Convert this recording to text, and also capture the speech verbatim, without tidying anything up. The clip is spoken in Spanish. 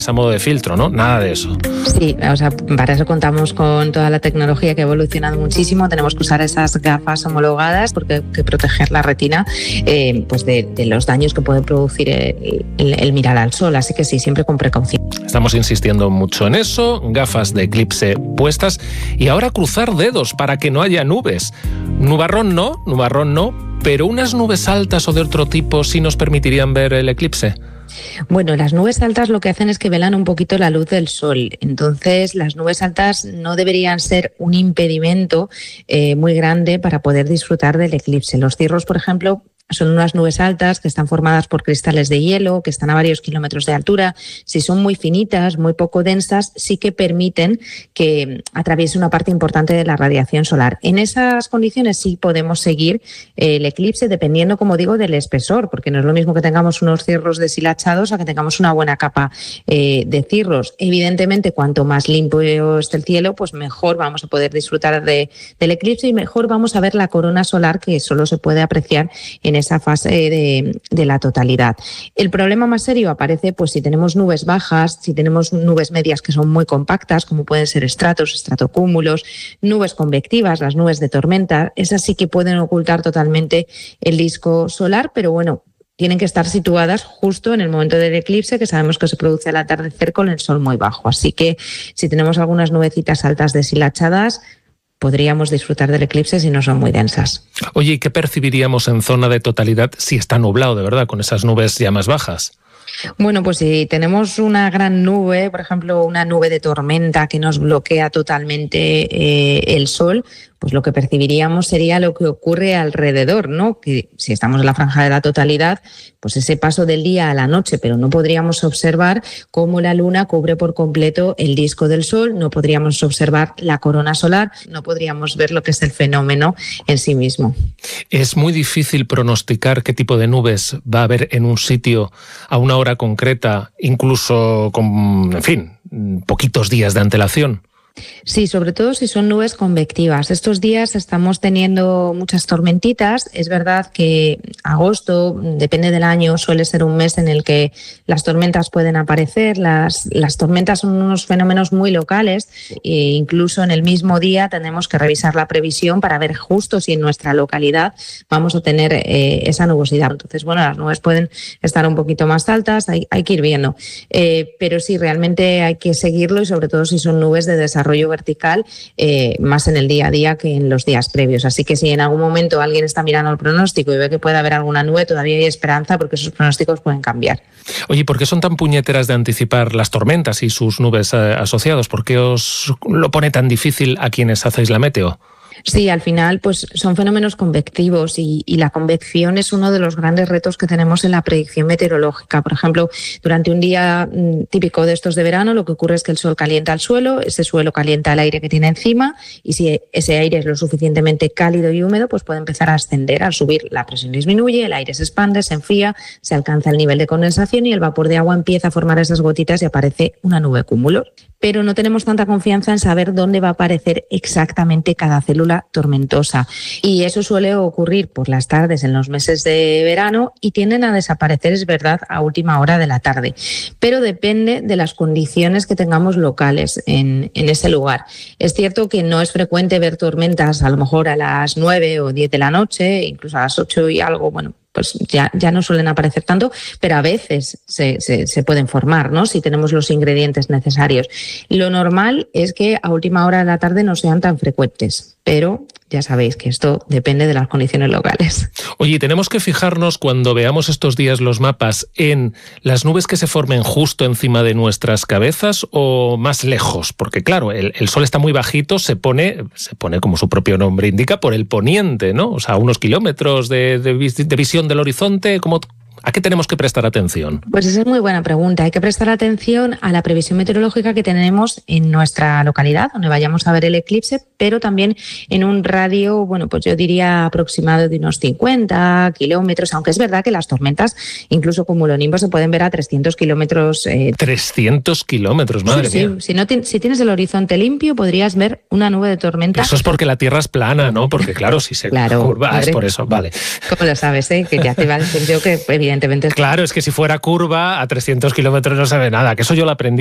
a modo de filtro, ¿no? Nada de eso. Sí, o sea, para eso contamos con toda la tecnología que ha evolucionado muchísimo. Tenemos que usar esas gafas homologadas porque hay que proteger la retina eh, pues de, de los daños que puede producir el, el, el mirar al sol. Así que sí, siempre con precaución. Estamos insistiendo mucho en eso, gafas de eclipse puestas y ahora cruzar dedos para que no haya nubes. Nubarrón no, nubarrón no, pero unas nubes altas o de otro tipo sí nos permitirían ver el eclipse. Bueno, las nubes altas lo que hacen es que velan un poquito la luz del sol. Entonces, las nubes altas no deberían ser un impedimento eh, muy grande para poder disfrutar del eclipse. Los cirros, por ejemplo, son unas nubes altas que están formadas por cristales de hielo, que están a varios kilómetros de altura. Si son muy finitas, muy poco densas, sí que permiten que atraviese una parte importante de la radiación solar. En esas condiciones sí podemos seguir el eclipse, dependiendo, como digo, del espesor, porque no es lo mismo que tengamos unos cirros deshilachados a que tengamos una buena capa eh, de cirros. Evidentemente, cuanto más limpio esté el cielo, pues mejor vamos a poder disfrutar de, del eclipse y mejor vamos a ver la corona solar, que solo se puede apreciar en esa fase de, de la totalidad. El problema más serio aparece pues si tenemos nubes bajas, si tenemos nubes medias que son muy compactas, como pueden ser estratos, estratocúmulos, nubes convectivas, las nubes de tormenta. Esas sí que pueden ocultar totalmente el disco solar, pero bueno, tienen que estar situadas justo en el momento del eclipse, que sabemos que se produce al atardecer con el sol muy bajo. Así que si tenemos algunas nubecitas altas deshilachadas, podríamos disfrutar del eclipse si no son muy densas. Oye, ¿y qué percibiríamos en zona de totalidad si está nublado de verdad, con esas nubes ya más bajas? Bueno, pues si tenemos una gran nube, por ejemplo, una nube de tormenta que nos bloquea totalmente eh, el sol, pues lo que percibiríamos sería lo que ocurre alrededor, ¿no? Que si estamos en la franja de la totalidad, pues ese paso del día a la noche, pero no podríamos observar cómo la luna cubre por completo el disco del sol, no podríamos observar la corona solar, no podríamos ver lo que es el fenómeno en sí mismo. Es muy difícil pronosticar qué tipo de nubes va a haber en un sitio a una hora concreta, incluso con, en fin, poquitos días de antelación. Sí, sobre todo si son nubes convectivas. Estos días estamos teniendo muchas tormentitas. Es verdad que agosto, depende del año, suele ser un mes en el que las tormentas pueden aparecer. Las, las tormentas son unos fenómenos muy locales e incluso en el mismo día tenemos que revisar la previsión para ver justo si en nuestra localidad vamos a tener eh, esa nubosidad. Entonces, bueno, las nubes pueden estar un poquito más altas, hay, hay que ir viendo. Eh, pero sí, realmente hay que seguirlo y sobre todo si son nubes de desarrollo desarrollo vertical eh, más en el día a día que en los días previos. Así que si en algún momento alguien está mirando el pronóstico y ve que puede haber alguna nube, todavía hay esperanza porque esos pronósticos pueden cambiar. Oye, ¿por qué son tan puñeteras de anticipar las tormentas y sus nubes eh, asociados? ¿Por qué os lo pone tan difícil a quienes hacéis la meteo? Sí, al final pues son fenómenos convectivos y, y la convección es uno de los grandes retos que tenemos en la predicción meteorológica. Por ejemplo, durante un día mm, típico de estos de verano, lo que ocurre es que el sol calienta el suelo, ese suelo calienta el aire que tiene encima y si ese aire es lo suficientemente cálido y húmedo, pues puede empezar a ascender. Al subir, la presión disminuye, el aire se expande, se enfría, se alcanza el nivel de condensación y el vapor de agua empieza a formar esas gotitas y aparece una nube cúmulo. Pero no tenemos tanta confianza en saber dónde va a aparecer exactamente cada célula tormentosa. Y eso suele ocurrir por las tardes en los meses de verano y tienden a desaparecer, es verdad, a última hora de la tarde. Pero depende de las condiciones que tengamos locales en, en ese lugar. Es cierto que no es frecuente ver tormentas a lo mejor a las nueve o diez de la noche, incluso a las ocho y algo, bueno, pues ya, ya no suelen aparecer tanto, pero a veces se, se, se pueden formar, ¿no? Si tenemos los ingredientes necesarios. Lo normal es que a última hora de la tarde no sean tan frecuentes, pero ya sabéis que esto depende de las condiciones locales. Oye, tenemos que fijarnos cuando veamos estos días los mapas en las nubes que se formen justo encima de nuestras cabezas o más lejos, porque claro, el, el sol está muy bajito, se pone, se pone como su propio nombre indica, por el poniente, ¿no? O sea, unos kilómetros de, de, de visión del horizonte, como... ¿A qué tenemos que prestar atención? Pues esa es muy buena pregunta. Hay que prestar atención a la previsión meteorológica que tenemos en nuestra localidad, donde vayamos a ver el eclipse, pero también en un radio, bueno, pues yo diría aproximado de unos cincuenta kilómetros, aunque es verdad que las tormentas, incluso cumulonimbos, se pueden ver a trescientos kilómetros. Eh. trescientos kilómetros, madre sí, mía. Sí. Si, no ti- si tienes el horizonte limpio, podrías ver una nube de tormenta. Eso es porque la Tierra es plana, ¿no? Porque claro, si se claro, curva, madre. es por eso, vale. ¿Cómo lo sabes, eh? Que ya te iba a decir yo que evidentemente evidentemente. Claro, es que si fuera curva, a trescientos kilómetros no se ve nada, que eso yo lo aprendí